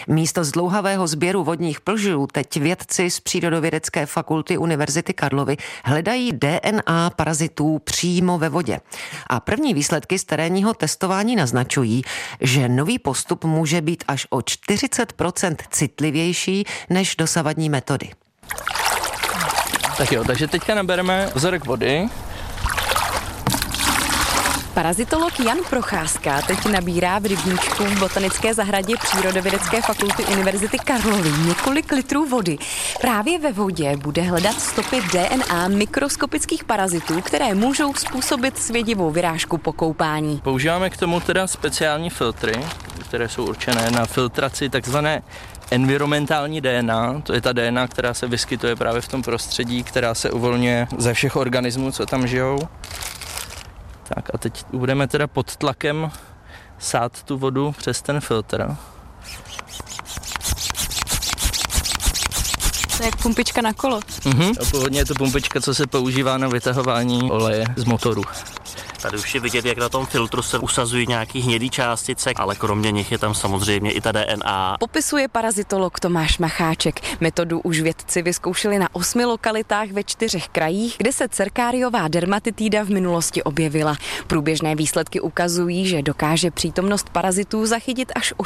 Místo zdlouhavého sběru vodních plžů teď vědci z Přírodovědecké fakulty Univerzity Karlovy hledají DNA parazitů přímo ve vodě. A první výsledky z terénního testování naznačují, že nový postup může být až o 40% citlivější než dosavadní metody. Tak jo, takže teďka nabereme vzorek vody. Parazitolog Jan Procházka teď nabírá v rybníčku v botanické zahradě Přírodovědecké fakulty Univerzity Karlovy několik litrů vody. Právě ve vodě bude hledat stopy DNA mikroskopických parazitů, které můžou způsobit svědivou vyrážku po koupání. Používáme k tomu teda speciální filtry, které jsou určené na filtraci takzvané environmentální DNA, to je ta DNA, která se vyskytuje právě v tom prostředí, která se uvolňuje ze všech organismů, co tam žijou. Tak a teď budeme teda pod tlakem sát tu vodu přes ten filtr. To je jak pumpička na kolo. Původně je to pumpička, co se používá na vytahování oleje z motoru. Tady už je vidět, jak na tom filtru se usazují nějaký hnědý částice, ale kromě nich je tam samozřejmě i ta DNA. Popisuje parazitolog Tomáš Macháček. Metodu už vědci vyzkoušeli na 8 lokalitách ve 4 krajích, kde se cerkáriová dermatitída v minulosti objevila. Průběžné výsledky ukazují, že dokáže přítomnost parazitů zachytit až o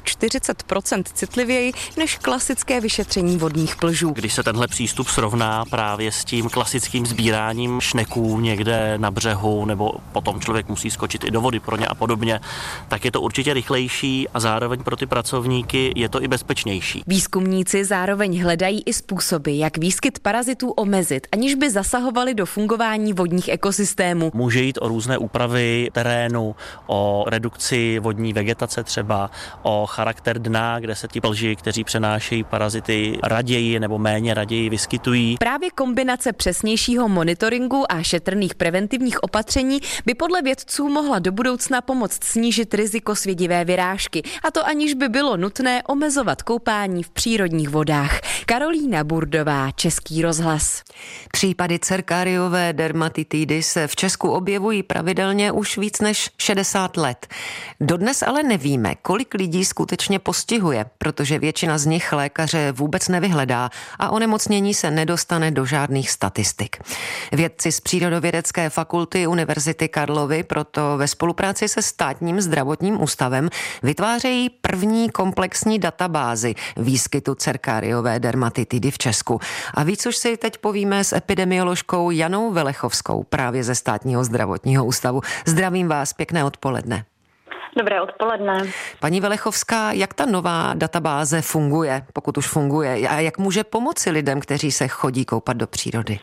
40% citlivěji než klasické vyšetření vodních plžů. Když se tenhle přístup srovná právě s tím klasickým sbíráním šneků někde na břehu nebo potom člověk musí skočit i do vody pro ně a podobně, tak je to určitě rychlejší a zároveň pro ty pracovníky je to i bezpečnější. Výzkumníci zároveň hledají i způsoby, jak výskyt parazitů omezit, aniž by zasahovali do fungování vodních ekosystémů. Může jít o různé úpravy terénu, o redukci vodní vegetace třeba, o charakter dna, kde se ti plži, kteří přenášejí parazity, raději nebo méně raději vyskytují. Právě kombinace přesnějšího monitoringu a šetrných preventivních opatření by podle vědců mohla do budoucna pomoct snížit riziko svědivé vyrážky, a to aniž by bylo nutné omezovat koupání v přírodních vodách. Karolína Burdová, Český rozhlas. Případy cerkáriové dermatitidy se v Česku objevují pravidelně už víc než 60 let. Dodnes ale nevíme, kolik lidí skutečně postihuje, protože většina z nich lékaře vůbec nevyhledá a onemocnění se nedostane do žádných statistik. Vědci z Přírodovědecké fakulty Univerzity Karlovy proto ve spolupráci se Státním zdravotním ústavem vytvářejí první komplexní databázi výskytu cerkáriové dermatitidy v Česku. A víc už si teď povíme s epidemioložkou Janou Velechovskou právě ze Státního zdravotního ústavu. Zdravím vás, pěkné odpoledne. Dobré odpoledne. Paní Velechovská, jak ta nová databáze funguje, pokud už funguje, a jak může pomoci lidem, kteří se chodí koupat do přírody?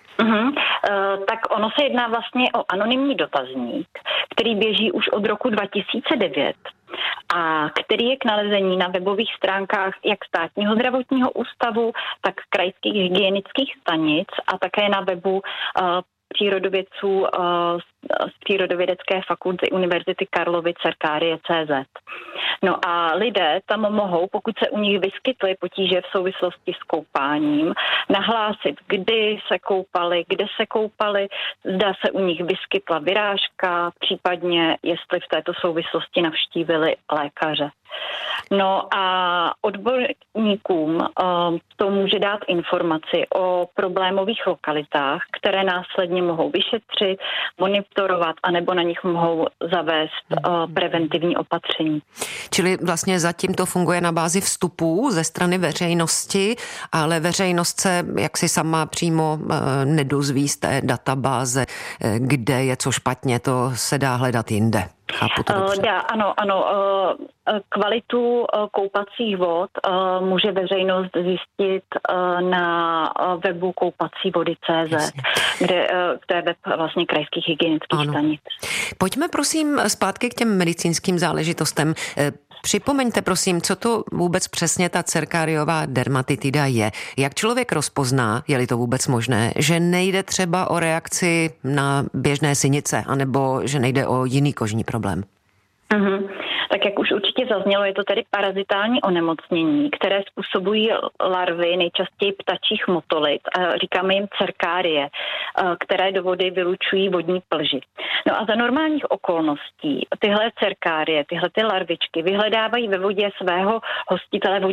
Tak ono se jedná vlastně o anonymní dotazník, který běží už od roku 2009 a který je k nalezení na webových stránkách jak Státního zdravotního ústavu, tak krajských hygienických stanic a také na webu přírodovědců z Přírodovědecké fakulty Univerzity Karlovy Cerkárie.cz. No a lidé tam mohou, pokud se u nich vyskytly potíže v souvislosti s koupáním, nahlásit, kdy se koupali, kde se koupali, zda se u nich vyskytla vyrážka, případně jestli v této souvislosti navštívili lékaře. No a odborníkům to může dát informaci o problémových lokalitách, které následně mohou vyšetřit, monitorovat, anebo na nich mohou zavést preventivní opatření. Čili vlastně zatím to funguje na bázi vstupů ze strany veřejnosti, ale veřejnost se jaksi sama přímo nedozví z té databáze, kde je co špatně, to se dá hledat jinde. Chápu to dobře. Ano. Kvalitu koupacích vod může veřejnost zjistit na webu koupacívody.cz, kde to je web vlastně krajských hygienických stanic. Pojďme prosím zpátky k těm medicínským záležitostem. Připomeňte prosím, co to vůbec přesně ta cerkáriová dermatitida je. Jak člověk rozpozná, je-li to vůbec možné, že nejde třeba o reakci na běžné sinice, anebo že nejde o jiný kožní problém? Tak jak už určitě zaznělo, je to tedy parazitální onemocnění, které způsobují larvy, nejčastěji ptačích motolit, a říkáme jim cerkárie, které do vody vylučují vodní plži. No a za normálních okolností tyhle cerkárie, tyhle ty larvičky vyhledávají ve vodě svého hostitele vodního